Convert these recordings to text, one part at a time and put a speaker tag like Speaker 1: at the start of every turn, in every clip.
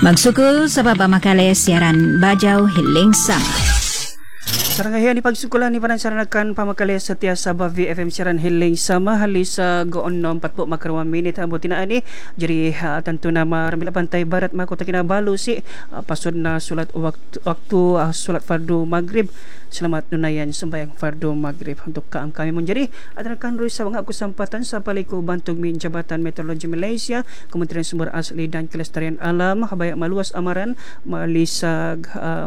Speaker 1: Magsukul sa babamakale siaran Bajau Hiling Sama.
Speaker 2: Sarangahian ni pagsukulan ni panansaranakan pamakali sa tiya sa VFM siaran Hiling Sama halis sa goon no 40 makarwa minit ang butinaan ni jeri tanto na maramila pantay barat makota kinabalo si pasod na sulat waktu sulat fardu maghrib. Selamat nunayan sembayang fardu maghrib untuk kaam kami menjadi atrakan ruy sa mga kesempatan sa paliko bantog min Jabatan Meteorologi Malaysia, Kementerian Sumber Asli dan Kelestarian Alam habayak maluas amaran malisag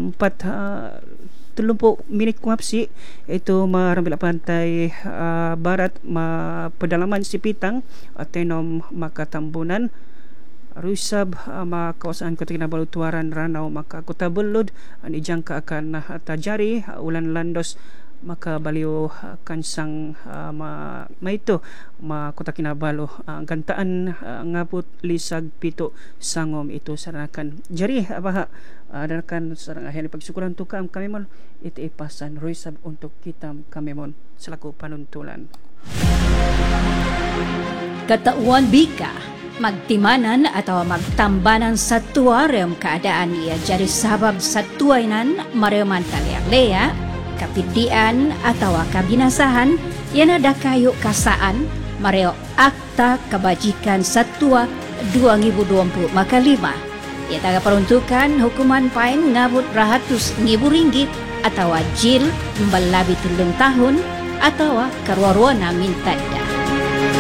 Speaker 2: 30 minit kumapsi itu marambila pantai barat pedalaman Sipitang Tenom Makatambunan Rusab kawasan Kota Kinabalu Tuaran Ranau maka Kota Belud dijangka akan terjadi ulan landos maka baliu kansang maito Kota Kinabalu gantaan ngaput lisag pito sangom itu saranakan jari apa adakan sarang akhirnya pagsyukuran tu kami mon itu ipasan Rusab untuk kita kami mon selaku panuntulan
Speaker 1: Katauan bika magtimanan atau magtambanan sa tuarem keadaan ia jadi sabab sa tuainan mareman taliang lea kapitian atau kabinasahan yana dakayo kasaan mareo akta kebajikan satua 2020 maka 5 ia taga peruntukan hukuman pain ngabut RM100,000 atau jil mbalabi 3 tahun atau karwarwana minta